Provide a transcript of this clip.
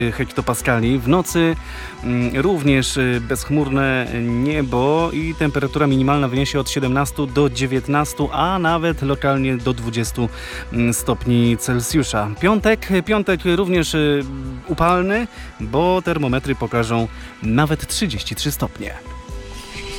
hektopaskali. W nocy również bezchmurne niebo i temperatura minimalna wyniesie od 17 do 19, a nawet lokalnie do 20 stopni Celsjusza. Piątek również upalny, bo termometry pokażą nawet 33 stopnie.